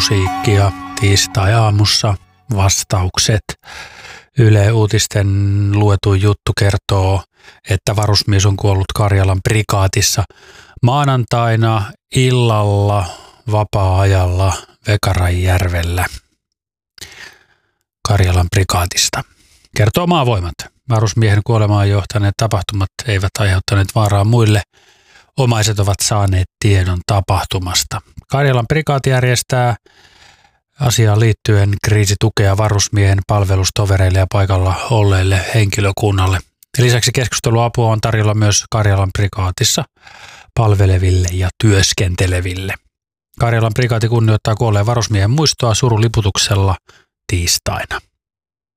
musiikkia tiistai-aamussa. Vastaukset. Yle Uutisten luetu juttu kertoo, että varusmies on kuollut Karjalan prikaatissa maanantaina illalla vapaa-ajalla Vekaranjärvellä Karjalan prikaatista. Kertoo Maavoimat. Varusmiehen kuolemaan johtaneet tapahtumat eivät aiheuttaneet vaaraa muille. Omaiset ovat saaneet tiedon tapahtumasta. Karjalan prikaati järjestää asiaan liittyen kriisitukea varusmiehen palvelustovereille ja paikalla olleille henkilökunnalle. Lisäksi keskusteluapua on tarjolla myös Karjalan prikaatissa palveleville ja työskenteleville. Karjalan prikaati kunnioittaa kuolleen varusmiehen muistoa suruliputuksella tiistaina.